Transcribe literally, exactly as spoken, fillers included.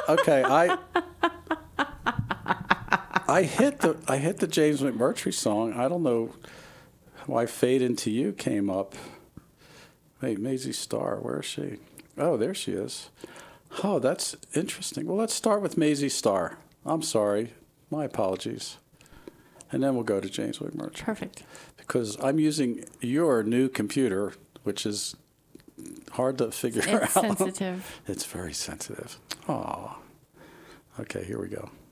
okay, I I hit the I hit the James McMurtry song. I don't know why "Fade Into You" came up. Wait, Maisie Starr, where is she? Oh, there she is. Oh, that's interesting. Well, let's start with Maisie Starr. I'm sorry, my apologies, and then we'll go to James McMurtry. Perfect. Because I'm using your new computer, which is hard to figure It's out. sensitive. It's very sensitive. Oh. Okay, here we go.